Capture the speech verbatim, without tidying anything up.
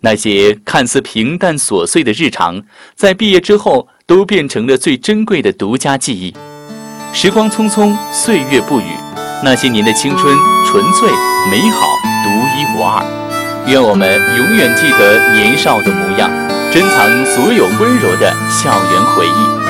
那些看似平淡琐碎的日常，在毕业之后都变成了最珍贵的独家记忆。时光匆匆，岁月不语，那些年的青春纯粹美好，独一无二。愿我们永远记得年少的模样，珍藏所有温柔的校园回忆。